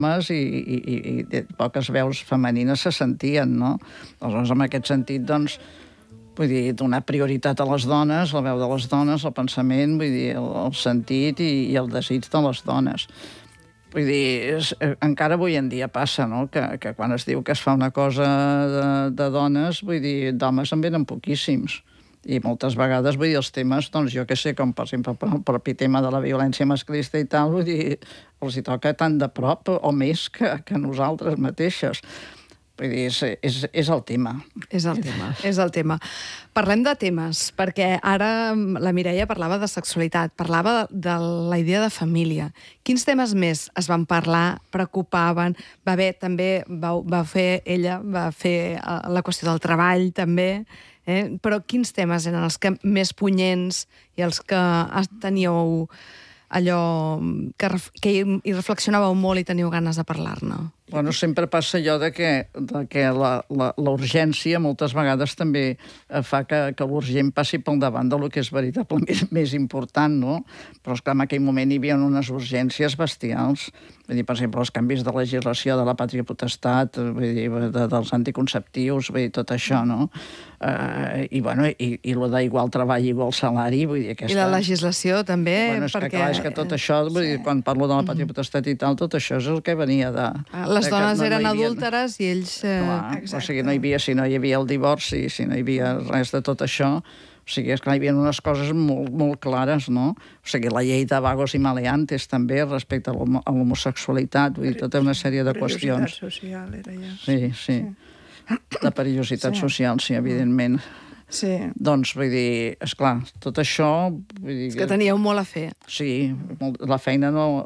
i poques veus femenines se sentien, no? Aleshores, en aquest sentit, doncs, vull dir, donar prioritat a les dones, la veu de les dones, el pensament, vull dir, el sentit i el desig de les dones. Vull dir, encara avui en dia passa, no?, que quan es diu que es fa una cosa de dones, vull dir, d'homes en venen poquíssims. I moltes vegades, vull dir, els temes, doncs jo què sé, com per exemple el propi tema de la violència masclista i tal, vull dir, els hi toca tan de prop o més que nosaltres mateixes. Vull dir, és el tema. És el tema. Parlem de temes, perquè ara la Mireia parlava de sexualitat, parlava de la idea de família. Quins temes més es van parlar, preocupaven? Va fer la qüestió del treball, també, però quins temes eren els que més punyents i els que teníeu allò que hi reflexionàveu molt i teniu ganes de parlar-ne? Bueno, sempre passa allò de que la urgència moltes vegades també fa que l'urgent passi pel davant del que és veritablement més important, no? Però, esclar, en aquell moment hi havia unes urgències bestials. Vull dir, per exemple, els canvis de legislació de la pàtria potestat, vull dir, dels anticonceptius, vull dir, tot això, no? I el d'igual treball, igual salari, vull dir, aquesta... I la legislació també, perquè... és que, clar, és que tot això, vull dir, quan parlo de la pàtria potestat i tal, tot això és el que venia de... Les dones eren adúlteres i ells... O sigui, si no hi havia el divorci, si no hi havia res de tot això, o sigui, esclar, hi havia unes coses molt clares, no? O sigui, la llei de vagos i maleantes també respecte a l'homosexualitat, vull dir, tota una sèrie de qüestions. Perillositat social era ja. Sí. La perillositat social, sí, evidentment. Sí. Doncs, vull dir, esclar, tot això... És que teníeu molt a fer. Sí, la feina no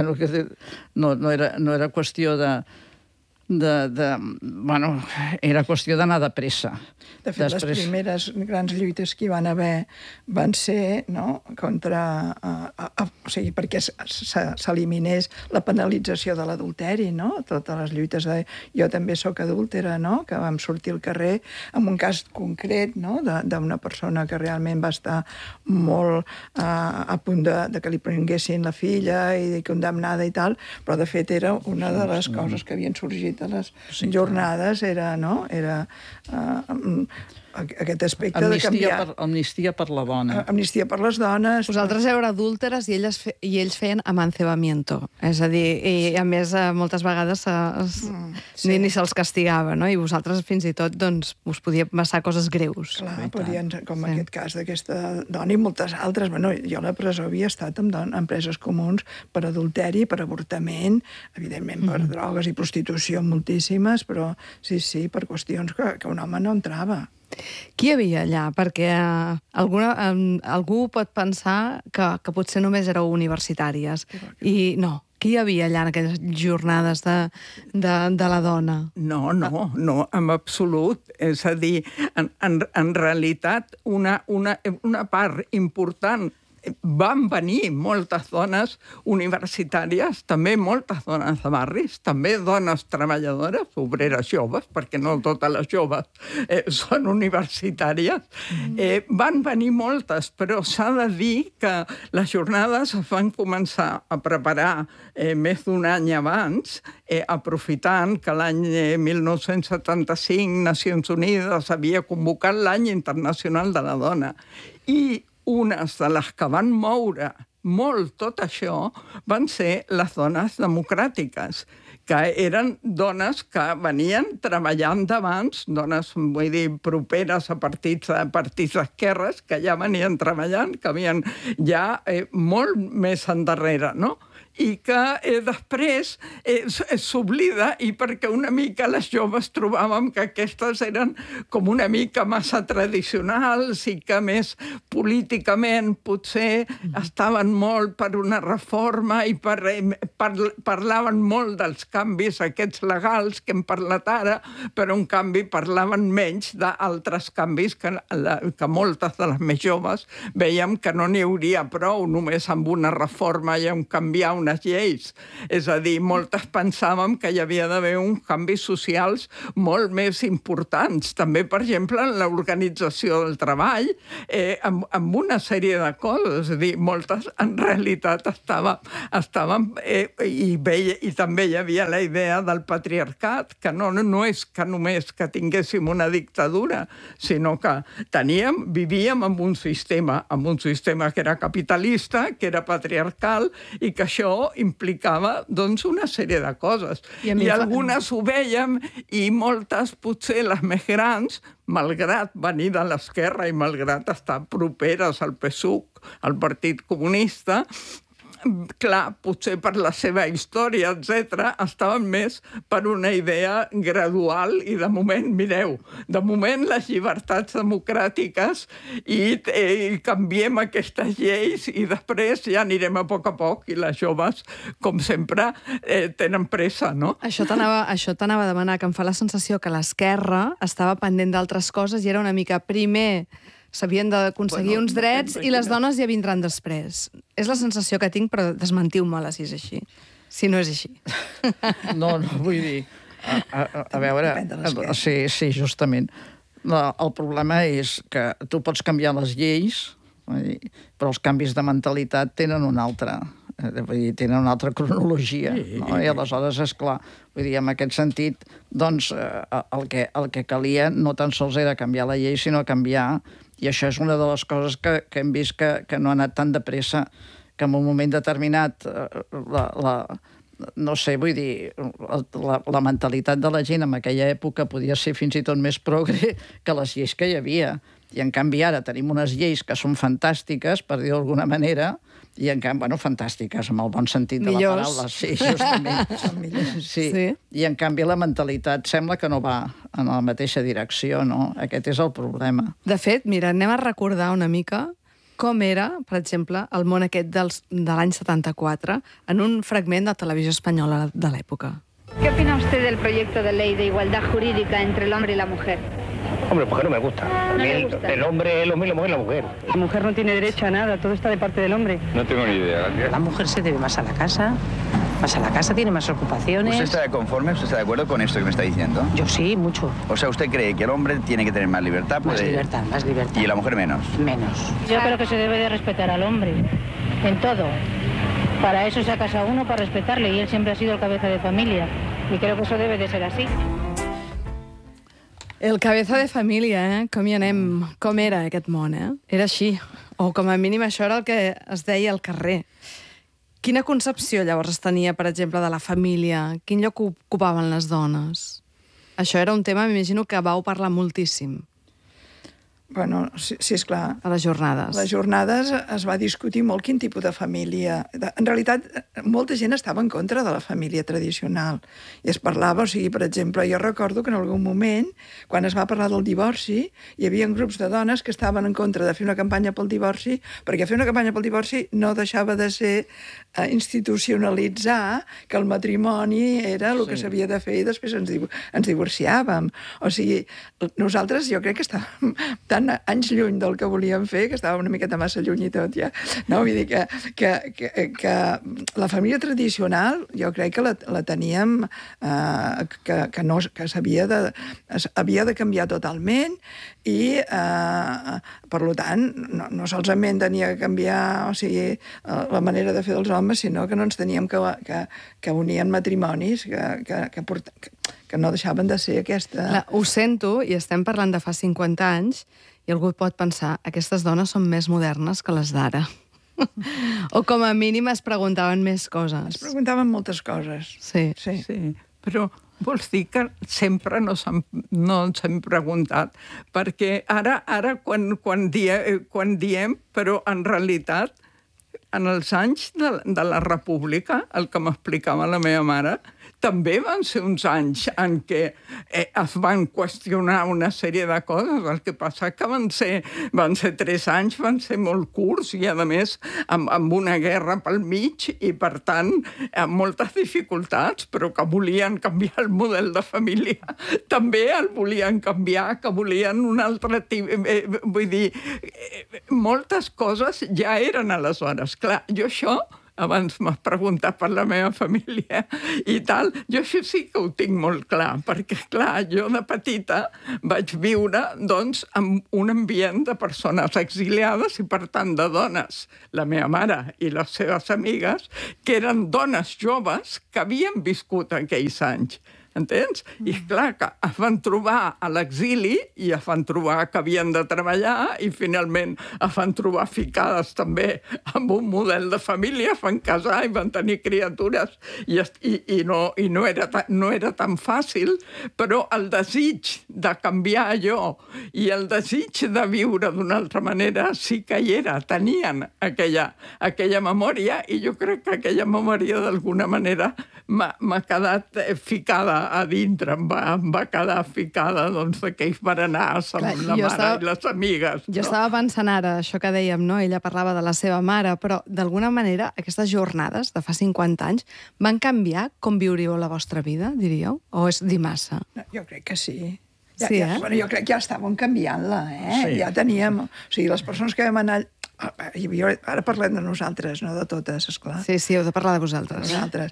era qüestió era qüestió d'anar de pressa. De fet, les primeres grans lluites que hi van haver van ser, no?, contra... o sigui, perquè s'eliminés la penalització de l'adulteri, no? Totes les lluites de jo també sóc adúltera, no?, que vam sortir al carrer amb un cas concret, no?, d'una persona que realment va estar molt a punt de que li prenguessin la filla i condemnada i tal, però de fet era una de les coses que havien sorgit a les jornades, era, no?, era aquest aspecte de canviar... Amnistia per la dona. Amnistia per les dones. Vosaltres éreu adúlteres i ells feien amancebamiento. És a dir, i a més moltes vegades ni se'ls castigava, no? I vosaltres fins i tot doncs us podia passar coses greus. Clar, podien, com aquest cas d'aquesta dona i moltes altres. Bueno, jo a la presó havia estat en preses comuns per adulteri, per avortament, evidentment per drogues i prostitució moltíssimes, però sí, per qüestions que un home no entrava. Qui hi havia allà? Perquè algú pot pensar que potser només éreu universitàries. I no, qui hi havia allà en aquelles jornades de la dona? No, en absolut. És a dir, en realitat, una part important van venir moltes dones universitàries, també moltes dones de barris, també dones treballadores, obreres joves, perquè no totes les joves són universitàries. Van venir moltes, però s'ha de dir que les jornades es van començar a preparar més d'un any abans, aprofitant que l'any 1975 Nacions Unides havia convocat l'any internacional de la dona. I unes de les que van moure molt tot això van ser les dones democràtiques, que eren dones que venien treballant d'abans, dones, vull dir, properes a partits d'esquerres, que ja venien treballant, que havien ja molt més endarrere, no? I que després s'oblida, i perquè una mica les joves trobàvem que aquestes eren com una mica massa tradicionals i que més políticament potser estaven molt per una reforma i parlaven molt dels canvis aquests legals que hem parlat ara, però en canvi parlaven menys d'altres canvis que moltes de les més joves veiem que no n'hi hauria prou només amb una reforma i amb canviar unes lleis. És a dir, moltes pensàvem que hi havia d'haver uns canvis socials molt més importants. També, per exemple, en l'organització del treball, amb una sèrie de coses, és a dir, moltes en realitat estaven i també hi havia la idea del patriarcat, que no és que només que tinguéssim una dictadura, sinó que vivíem en un sistema que era capitalista, que era patriarcal, i que això implicava, doncs, una sèrie de coses. I algunes ho vèiem, i moltes, potser les més grans, malgrat venir de l'esquerra i malgrat estar properes al PSUC, al Partit Comunista, clar, potser per la seva història, etc., estaven més per una idea gradual i de moment, mireu, de moment les llibertats democràtiques i canviem aquestes lleis i després ja anirem a poc i les joves, com sempre, tenen pressa, no? Això t'anava a demanar, que em fa la sensació que l'esquerra estava pendent d'altres coses i era una mica primer s'havien d'aconseguir uns drets i les dones ja vindran després. És la sensació que tinc, però desmentiu-me-la si és així. Si no és així. No, vull dir... A veure... Sí, justament. El problema és que tu pots canviar les lleis, però els canvis de mentalitat tenen una altra. Vull dir, tenen una altra cronologia. No? I aleshores, esclar, vull dir, en aquest sentit, doncs, el que calia no tan sols era canviar la llei, sinó canviar. I això és una de les coses que hem vist que no ha anat tan de pressa, que en un moment determinat no sé, vull dir, la mentalitat de la gent en aquella època podia ser fins i tot més progre que les lleis que hi havia. I en canvi ara tenim unes lleis que són fantàstiques, per dir d'alguna manera, i en canvi, fantàstiques, en el bon sentit de la paraula. Sí, justament. Sí. I en canvi la mentalitat sembla que no va en la mateixa direcció, no? Aquest és el problema. De fet, mira, anem a recordar una mica com era, per exemple, el món aquest de l'any 74 en un fragment de televisió espanyola de l'època. ¿Qué opina usted del proyecto de ley de igualdad jurídica entre el hombre y la mujer? Hombre, pues no me gusta. ¿No le gusta? El hombre es el hombre y la mujer es la mujer. La mujer no tiene derecho a nada, todo está de parte del hombre. No tengo ni idea. La mujer se debe más a la casa, tiene más ocupaciones. ¿Usted está conforme? ¿Usted está de acuerdo con esto que me está diciendo? Yo sí, mucho. O sea, ¿usted cree que el hombre tiene que tener más libertad? Más libertad. ¿Y la mujer menos? Menos. Yo creo que se debe de respetar al hombre, en todo. Para eso se ha casado uno, para respetarle, y él siempre ha sido el cabeza de familia. Y creo que eso debe de ser así. El cabeza de família, com hi anem? Com era aquest món, Era així. O com a mínim això era el que es deia al carrer. Quina concepció llavors es tenia, per exemple, de la família? Quin lloc ocupaven les dones? Això era un tema, m'imagino, que vau parlar moltíssim. Bueno, sí, esclar. A les jornades. A les jornades es va discutir molt quin tipus de família... En realitat, molta gent estava en contra de la família tradicional. I es parlava, o sigui, per exemple, jo recordo que en algun moment, quan es va parlar del divorci, hi havia grups de dones que estaven en contra de fer una campanya pel divorci, perquè fer una campanya pel divorci no deixava de ser institucionalitzar que el matrimoni era el que s'havia de fer i després ens divorciàvem. O sigui, nosaltres jo crec que estàvem tan anys lluny del que volíem fer, que estàvem una miqueta massa lluny i tot, ja. No, vull dir que la família tradicional jo crec que la teníem que havia de canviar totalment i, per tant, no solament tenia que canviar, o sigui, la manera de fer dels homes, sinó que no ens teníem que unir en matrimonis que no deixaven de ser aquesta... Clar, ho sento, i estem parlant de fa 50 anys, i algú pot pensar, aquestes dones són més modernes que les d'ara. O com a mínim es preguntaven més coses. Es preguntaven moltes coses. Sí. Però vols dir que sempre no ens hem preguntat, perquè ara quan diem, però en realitat, en els anys de la República, el que m'explicava la meva mare, també van ser uns anys en què es van qüestionar una sèrie de coses. El que passa que van ser 3 anys, van ser molt curts i, a més, amb una guerra pel mig i, per tant, amb moltes dificultats, però que volien canviar el model de família. També el volien canviar, que volien un altre tipus... Vull dir, moltes coses ja eren aleshores. Clar, jo això abans m'has preguntat per la meva família i tal, jo això sí que ho tinc molt clar, perquè, clar, jo de petita vaig viure, doncs, en un ambient de persones exiliades i, per tant, de dones, la meva mare i les seves amigues, que eren dones joves que havien viscut aquells anys. Entens? I clar, que es van trobar a l'exili i es van trobar que havien de treballar i finalment es van trobar ficades també amb un model de família, es van casar i van tenir criatures i no era tan fàcil, però el desig de canviar allò i el desig de viure d'una altra manera sí que hi era, tenien aquella memòria i jo crec que aquella memòria d'alguna manera m'ha quedat ficada a dintre, em va quedar ficada d'aquells berenars amb la mare i les amigues. Jo estava pensant ara, això que dèiem, no? Ella parlava de la seva mare, però d'alguna manera aquestes jornades de fa 50 anys van canviar com viuríeu la vostra vida, diríeu? O és dir massa? No, jo crec que sí. Bueno, jo crec que ja estàvem canviant-la, Sí. Ja teníem... O sigui, les persones que vam anar... Ara parlem de nosaltres, no de totes, esclar. Sí, heu de parlar de vosaltres. Nosaltres.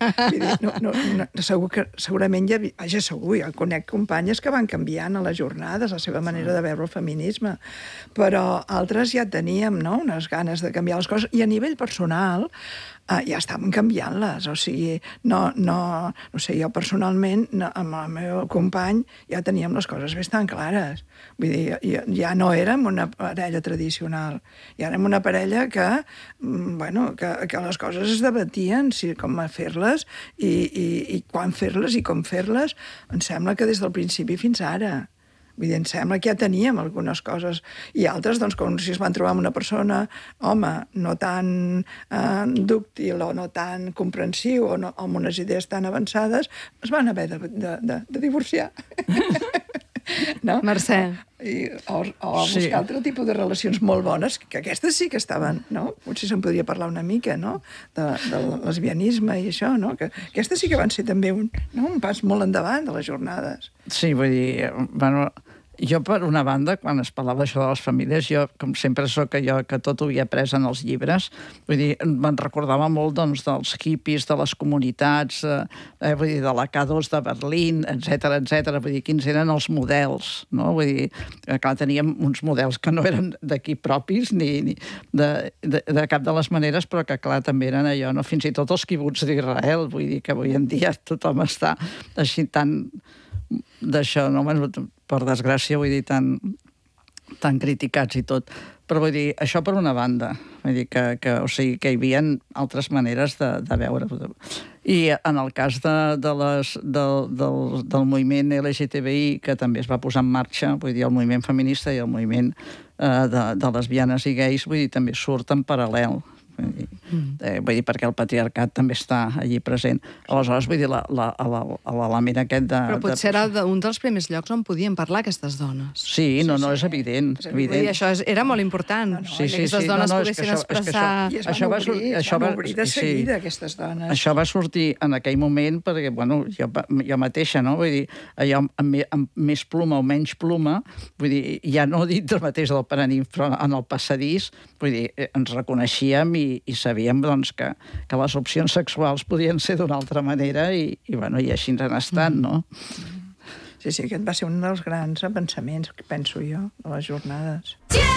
Segurament jo conec companyes que van canviant a les jornades la seva manera de veure el feminisme, però altres ja teníem unes ganes de canviar les coses, i a nivell personal ja estàvem canviant-les, o sigui, no sé, jo personalment amb el meu company ja teníem les coses bastant clares, vull dir, ja no érem una parella tradicional, ja érem una parella que les coses es debatien, com fer-les i quan fer-les i com fer-les, em sembla que des del principi fins ara. Vull dir, em sembla que ja teníem algunes coses. I altres, doncs, com si es van trobar amb una persona, home, no tan dúctil o no tan comprensiu o amb unes idees tan avançades, es van haver de divorciar. No? Mercè. O buscar altre tipus de relacions molt bones, que aquestes sí que estaven, no? Potser se'n podria parlar una mica, no?, del lesbianisme i això, no? Que aquestes sí que van ser també un pas molt endavant de les jornades. Sí, vull dir, bueno, jo per una banda, quan es parlava això de les famílies, jo, com sempre soc jo, que tot ho havia après en els llibres, vull dir, me'n recordava molt, doncs, dels hippies, de les comunitats, vull dir, de la K2 de Berlín, etc. Vull dir, quins eren els models, no? Vull dir, clar, teníem uns models que no eren d'aquí propis, ni de cap de les maneres, però que, clar, també eren allò, no? Fins i tot els quibuts d'Israel, vull dir, que avui en dia tothom està així tan d'això, no? Per desgràcia, vull dir, tan criticats i tot. Però vull dir, això per una banda, vull dir o sigui, que hi havia altres maneres de veure. I en el cas del moviment LGTBI, que també es va posar en marxa, vull dir, el moviment feminista i el moviment de lesbianes i gais, vull dir, també surt en paral·lel. Vull dir, perquè el patriarcat també està allí present. Aleshores, vull dir, l'element aquest de... Però potser era un dels primers llocs on podien parlar aquestes dones. Sí, no, és evident. Vull dir, això era molt important. Sí, aquestes dones poguessin expressar... I es van obrir de seguida, aquestes dones. Això va sortir en aquell moment perquè, bueno, jo mateixa, no? Vull dir, allò amb més pluma o menys pluma, vull dir, ja no dintre mateix del Paranimf, però en el passadís, vull dir, ens reconeixíem i sabíem, doncs, que les opcions sexuals podien ser d'una altra manera i així ens han estat, no? Sí, aquest va ser un dels grans pensaments, penso jo, de les jornades.